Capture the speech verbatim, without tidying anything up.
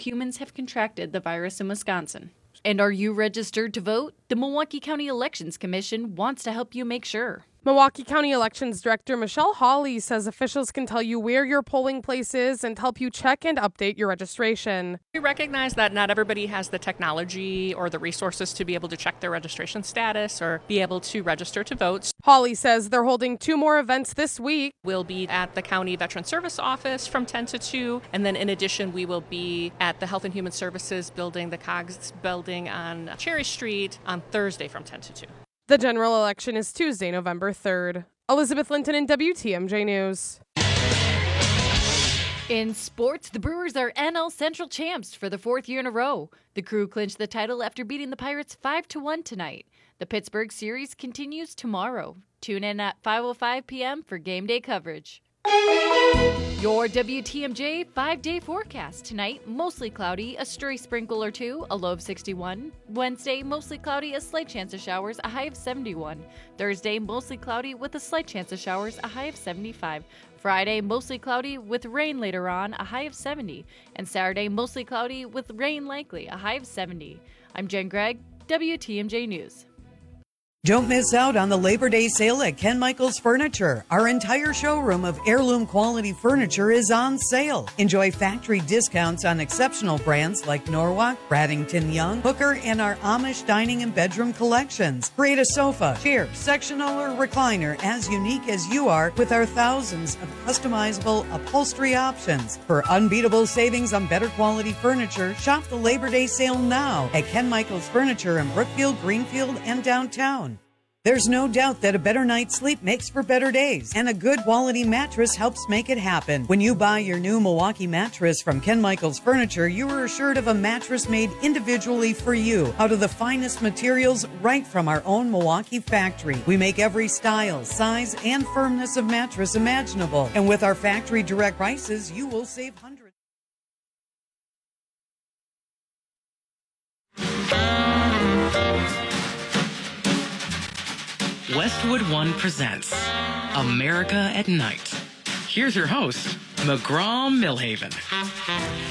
humans have contracted the virus in Wisconsin. And are you registered to vote? The Milwaukee County Elections Commission wants to help you make sure. Milwaukee County Elections Director Michelle Hawley says officials can tell you where your polling place is and help you check and update your registration. We recognize that not everybody has the technology or the resources to be able to check their registration status or be able to register to vote. Hawley says they're holding two more events this week. We'll be at the County Veteran Service Office from ten to two, and then in addition, we will be at the Health and Human Services building, the COGS building on Cherry Street on Thursday from ten to two. The general election is Tuesday, November third. Elizabeth Linton in W T M J News. In sports, the Brewers are N L Central champs for the fourth year in a row. The Crew clinched the title after beating the Pirates five to one tonight. The Pittsburgh series continues tomorrow. Tune in at five oh five p.m. for game day coverage. Your W T M J five-day forecast. Tonight, mostly cloudy, a stray sprinkle or two, a low of sixty-one. Wednesday, mostly cloudy, a slight chance of showers, a high of seventy-one. Thursday, mostly cloudy with a slight chance of showers, a high of seventy-five. Friday, mostly cloudy with rain later on, a high of seventy. And Saturday, mostly cloudy with rain likely, a high of seventy. I'm Jen Gregg, W T M J News. Don't miss out on the Labor Day sale at Ken Michaels Furniture. Our entire showroom of heirloom quality furniture is on sale. Enjoy factory discounts on exceptional brands like Norwalk, Bradington Young, Hooker, and our Amish dining and bedroom collections. Create a sofa, chair, sectional, or recliner as unique as you are with our thousands of customizable upholstery options. For unbeatable savings on better quality furniture, shop the Labor Day sale now at Ken Michaels Furniture in Brookfield, Greenfield, and downtown. There's no doubt that a better night's sleep makes for better days, and a good quality mattress helps make it happen. When you buy your new Milwaukee mattress from Ken Michaels Furniture, you are assured of a mattress made individually for you, out of the finest materials right from our own Milwaukee factory. We make every style, size, and firmness of mattress imaginable, and with our factory direct prices, you will save hundreds. Westwood One presents America at Night. Here's your host, McGraw Millhaven.